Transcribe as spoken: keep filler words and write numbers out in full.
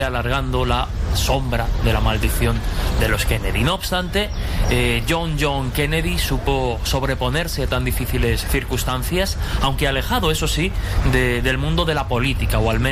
alargando la sombra de la maldición de los Kennedy. No obstante, eh, John John Kennedy supo sobreponerse a tan difíciles circunstancias, aunque alejado, eso sí, de, del mundo de la política, o al menos